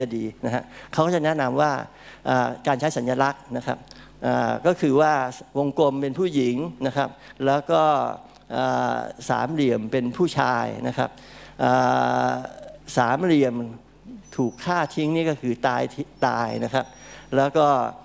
จะดีนะฮะเขาก็จะแนะนำว่าการใช้สัญลักษณ์นะครับก็คือว่าวงกลมเป็นผู้หญิงนะครับแล้วก็สามเหลี่ยมเป็นผู้ชายนะครับสามเหลี่ยมถูกฆ่าทิ้งนี่ก็คือตายนะครับแล้วก็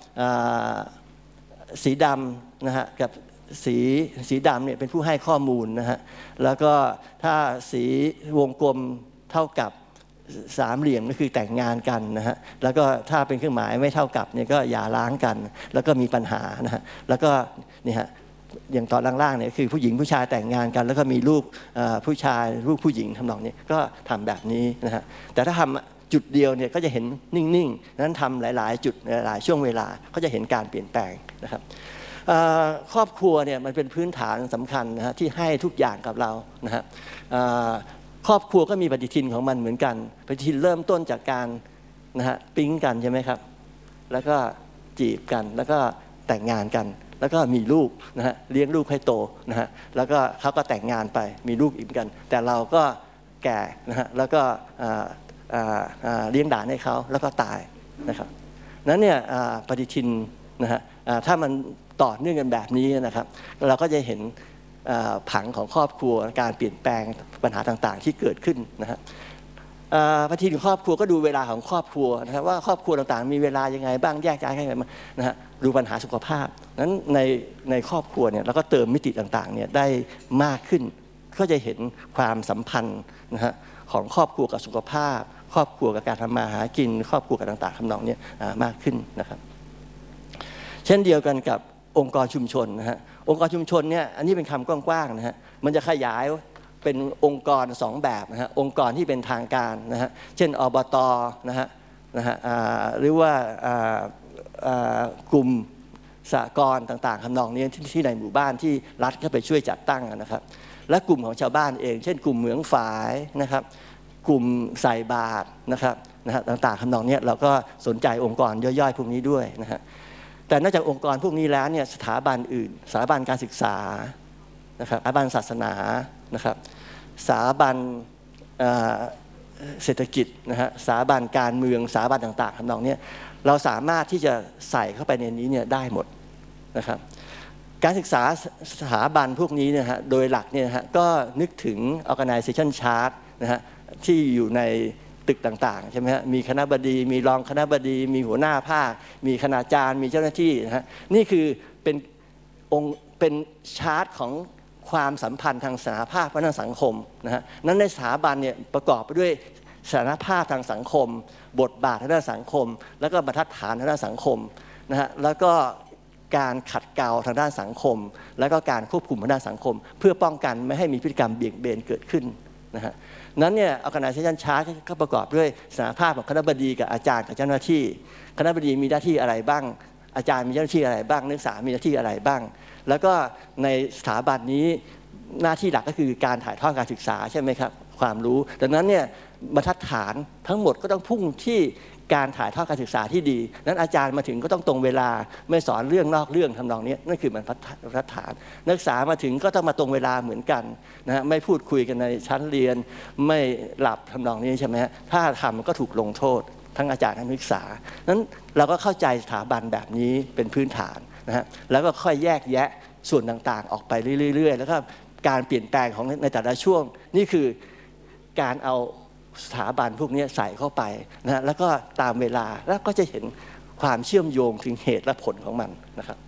สีดำนะฮะกับสีดำเนี่ยเป็นผู้ให้ข้อมูลนะฮะแล้วก็ถ้าสีวงกลมเท่ากับสามเหลี่ยมก็คือแต่งงานกันนะฮะแล้วก็ถ้าเป็นเครื่องหมายไม่เท่ากับเนี่ยก็หย่าร้างกันแล้วก็มีปัญหานะฮะแล้วก็นี่ฮะอย่างตอนล่างๆเนี่ยคือผู้หญิงผู้ชายแต่งงานกันแล้วก็มีลูกผู้ชายลูกผู้หญิงทำนองนี้ก็ทำแบบนี้นะฮะแต่ถ้าทำจุดเดียวเนี่ยก็จะเห็นนิ่งๆนั้นทำหลายๆจุดหลายช่วงเวลาก็จะเห็นการเปลี่ยนแปลงนะครับครอบครัวเนี่ยมันเป็นพื้นฐานสำคัญนะฮะที่ให้ทุกอย่างกับเรานะฮะครอบครัวก็มีปฏิทินของมันเหมือนกันปฏิทินเริ่มต้นจากการนะฮะปิ๊งกันใช่ไหมครับแล้วก็จีบกันแล้วก็แต่งงานกันแล้วก็มีลูกนะฮะเลี้ยงลูกให้โตนะฮะแล้วก็เขาก็แต่งงานไปมีลูกอีกกันแต่เราก็แก่นะฮะแล้วก็เลี้ยงหลานให้เขาแล้วก็ตายนะครับนั้นเนี่ยปฏิทินนะฮะถ้ามันต่อเนื่องกันแบบนี้นะครับเราก็จะเห็นผังของครอบครัวการเปลี่ยนแปลงปัญหาต่างๆที่เกิดขึ้นนะฮะปฏิทินของครอบครัวก็ดูเวลาของครอบครัวนะครับว่าครอบครัวต่างๆมีเวลายังไงบ้างแยกย้ายกันมานะฮะดูปัญหาสุขภาพนั้นในครอบครัวเนี่ยเราก็เติมมิติต่างๆเนี่ยได้มากขึ้นก็จะเห็นความสัมพันธ์นะฮะของครอบครัวกับสุขภาพครอบครัวกับการทำมาหากินครอบครัวกับต่างๆทำนองนี้มากขึ้นนะครับเช่นเดียวกันกับองค์กรชุมชนนะฮะองค์กรชุมชนเนี่ยอันนี้เป็นคำกว้างๆนะฮะมันจะขยายเป็นองค์กร2แบบนะฮะองค์กรที่เป็นทางการนะฮะเช่นอบตนะฮะหรือว่ากลุ่มสหกรณ์ต่างๆทำนองนี้ที่ในหมู่บ้านที่รัฐก็ไปช่วยจัดตั้งนะครับและกลุ่มของชาวบ้านเองเช่นกลุ่มเหมืองฝายนะครับกลุ่มใส่บาตรนะครับต่างๆทำนองนี้เราก็สนใจองค์กรย่อยๆพวกนี้ด้วยนะฮะแต่นอกจากองค์กรพวกนี้แล้วเนี่ยสถาบันอื่นสถาบันการศึกษานะครับสถาบันศาสนานะครับสถาบันเศรษฐกิจนะฮะสถาบันการเมืองสถาบันต่างๆทำนองนี้เราสามารถที่จะใส่เข้าไปในนี้เนี่ยได้หมดนะครับการศึกษาสถาบันพวกนี้เนี่ยฮะโดยหลักเนี่ยฮะก็นึกถึง organization chart นะฮะที่อยู่ในตึกต่างๆใช่ไหมฮะมีคณบดีมีรองคณบดีมีหัวหน้าภาคมีคณาจารย์มีเจ้าหน้าที่นะฮะนี่คือเป็นชาร์ตของความสัมพันธ์ทางสถาภาพทางสังคมนะฮะนั้นในสถาบันเนี่ยประกอบไปด้วยสถานภาพทางสังคมบทบาททางด้านสังคมแล้วก็บรรทัดฐานทางด้านสังคมนะฮะแล้วก็การขัดเกลาทางด้านสังคมแล้วก็การควบคุมทางด้านสังคมเพื่อป้องกันไม่ให้มีพฤติกรรมเบี่ยงเบนเกิดขึ้นนะฮะนั้นเนี่ยorganization chart ก็ประกอบด้วยสถานภาพของคณบดีกับอาจารย์กับเจ้าหน้าที่คณบดีมีหน้าที่อะไรบ้างอาจารย์มีหน้าที่อะไรบ้างนักศึกษามีหน้าที่อะไรบ้างแล้วก็ในสถาบันนี้หน้าที่หลักก็คือการถ่ายทอดการศึกษาใช่ไหมครับความรู้ดังนั้นเนี่ยบรรทัดฐานทั้งหมดก็ต้องพุ่งที่การถ่ายทอดการศึกษาที่ดีนั้นอาจารย์มาถึงก็ต้องตรงเวลาไม่สอนเรื่องนอกเรื่องทำนองนี้นั่นคือบรรทัดฐานนักศึกษามาถึงก็ต้องมาตรงเวลาเหมือนกันนะฮะไม่พูดคุยกันในชั้นเรียนไม่หลับทำนองนี้ใช่ไหมฮะถ้าทำก็ถูกลงโทษทั้งอาจารย์ทั้งนักศึกษานั้นเราก็เข้าใจสถาบันแบบนี้เป็นพื้นฐานนะฮะแล้วก็ค่อยแยกแยะส่วนต่างๆออกไปเรื่อยๆแล้วก็การเปลี่ยนแปลงของในแต่ละช่วงนี่คือการเอาสถาบันพวกนี้ใส่เข้าไปนะแล้วก็ตามเวลาแล้วก็จะเห็นความเชื่อมโยงถึงเหตุและผลของมันนะครับ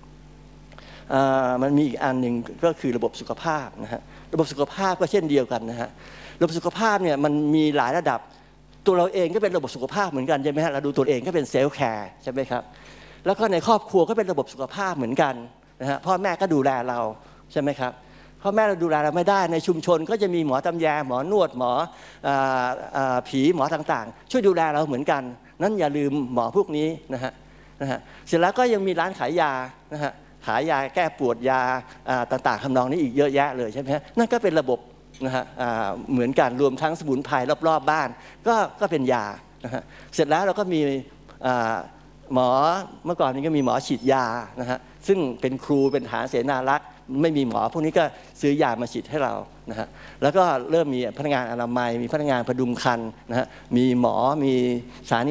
มันมีอีกอันหนึ่งก็คือระบบสุขภาพนะฮะระบบสุขภาพก็เช่นเดียวกันนะฮะระบบสุขภาพเนี่ยมันมีหลายระดับตัวเราเองก็เป็นระบบสุขภาพเหมือนกันใช่ไหมฮะเราดูตัวเองก็เป็นเซลฟ์แคร์ใช่ไหมครับแล้วก็ในครอบครัวก็เป็นระบบสุขภาพเหมือนกันนะฮะพ่อแม่ก็ดูแลเราใช่ไหมครับพ่อแม่เราดูแลเราไม่ได้ในชุมชนก็จะมีหมอตำแยหมอนวดหมอผีหมอต่างๆช่วยดูแลเราเหมือนกันนั้นอย่าลืมหมอพวกนี้นะฮะเสร็จแล้วก็ยังมีร้านขายยานะฮะขายยาแก้ปวดยาต่างๆทำนองนี้อีกเยอะแยะเลยใช่ไหมฮะนั่นก็เป็นระบบนะฮะเหมือนกันรวมทั้งสมุนไพรรอบๆบ้านก็เป็นยานะฮะเสร็จแล้วเราก็มีหมอเมื่อก่อนนี้ก็มีหมอฉีดยานะฮะซึ่งเป็นครูเป็นทหารเสนารักษ์ไม่มีหมอพวกนี้ก็ซื้อยามาฉีดให้เรานะฮะแล้วก็เริ่มมีพนักงานอนามัยมีพนักงานพดุงครรภ์นะฮะมีหมอมีสถานี